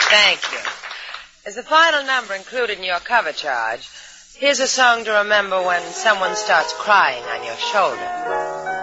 Thank you. As the final number included in your cover charge, here's a song to remember when someone starts crying on your shoulder.